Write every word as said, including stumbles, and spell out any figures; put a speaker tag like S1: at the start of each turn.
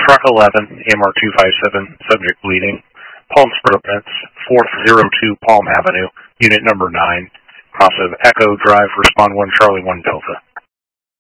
S1: Truck eleven, M R two five seven, subject bleeding. Palm Sprint, four oh two Palm Avenue, unit number nine, cross of Echo Drive, respond one Charlie one Delta.